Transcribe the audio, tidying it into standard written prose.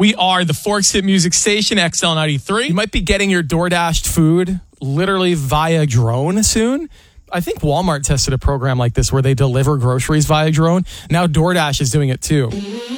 We are the Forks Hit Music Station, XL93. You might be getting your DoorDashed food literally via drone soon. I think Walmart tested a program like this where they deliver groceries via drone. Now DoorDash is doing it too.